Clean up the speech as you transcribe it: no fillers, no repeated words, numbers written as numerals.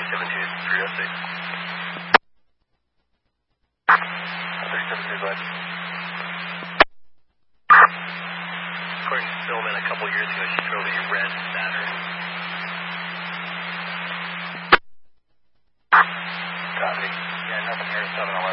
306. 372, bud. According to Stillman, a couple years ago, she drove a red Saturn. Copy. Yeah, nothing here, 711.